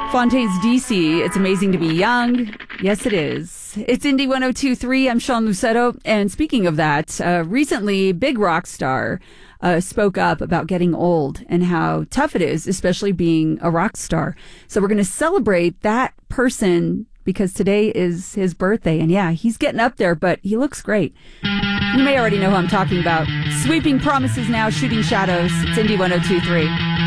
Fontaines DC, it's amazing to be young. Yes, it is. It's Indie 102.3. I'm Sean Lucetto. And speaking of that, recently, big rock star spoke up about getting old and how tough it is, especially being a rock star. So we're going to celebrate that person because today is his birthday. And yeah, he's getting up there, but he looks great. You may already know who I'm talking about. Sweeping promises now, shooting shadows. It's Indie 102.3.